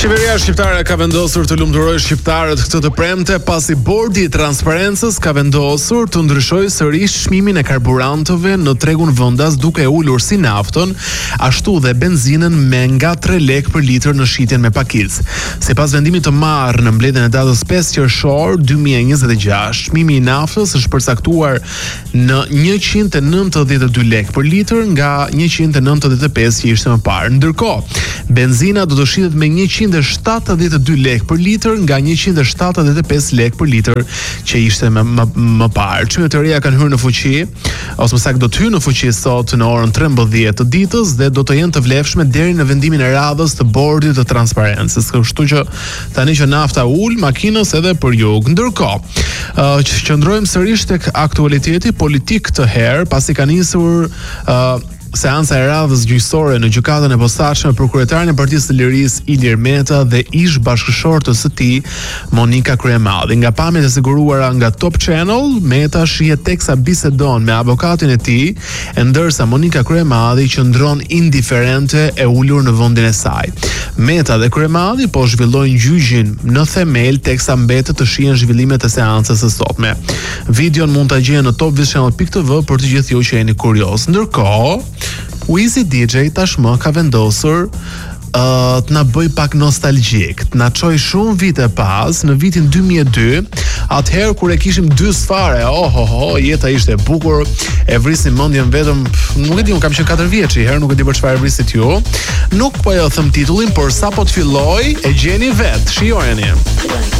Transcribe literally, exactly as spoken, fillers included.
Qeveria shqiptare ka vendosur të lumturojë shqiptarët këtë të premte pasi Bordi i Transparencës ka vendosur të ndryshojë sërish çmimin e karburantëve në tregun vendas, duke e ulur si naftën, ashtu dhe benzinën me nga tre lekë për litër në shitjen me pakicë. Sipas vendimit të marrë në mbledhjen e datës pesë qershor dy mijë e njëzet e gjashtë, çmimi i naftës është përcaktuar në njëqind e nëntëdhjetë e dy lekë për litër nga njëqind e nëntëdhjetë e pesë që ishte më parë. Ndërkohë, benzina do të shitet me njëqind e shtatëdhjetë e dy lekë për litër nga njëqind e shtatëdhjetë e pesë lekë për litër që ishte më më, më parë. Çmimet e reja kanë hyrë në fuqi, ose më saktë do të hyjnë në fuqi sot në orën trembëdhjetë të ditës dhe do të jenë të vlefshme deri në vendimin e radhës të Bordit të Transparencës. Kështu që tani që nafta ul, makinës edhe për jug. Ndërkohë, uh, qëndrojmë sërish tek aktualiteti politik të herë, pasi ka nisur uh, seanca e radhës gjyqësore në gjykatën e posaçme për kryetarin e Partisë së Lirisë Ilir Meta dhe ish bashkëshortës së tij Monika Kryemadhi. Nga pamjet e siguruara nga Top Channel, Meta shihet teksa bisedon me avokatin e tij, e ndërsa Monika Kryemadhi qëndron indiferente e ulur në vendin e saj. Meta dhe Kryemadhi po zhvillojnë gjyqin në themel teksa mbetet të shihen zhvillimet e seancës së sotme. Videon mund ta gjeni në top vision pikë t v për të gjithë ju që jeni kurioz. Ndërkohë, Wizi D J tashmë ka vendosur uh, të na bëj pak nostalgjik, të na çoj shumë vite pas, në vitin dy mijë e dy, atëherë kur e kishim dy sfare, oh, oh, oh, jeta ishte e bukur, e vrisim mendjen vetëm, nuk e di, un kam qenë katër vjeç, herë nuk e di për çfarë e vrisit ju. Nuk po jo them titullin, por sapo të filloi, e gjeni vet, shijojeni.